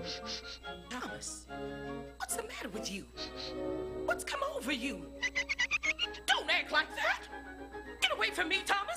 Thomas, what's the matter with you? What's come over you? Don't act like that! Get away from me, Thomas!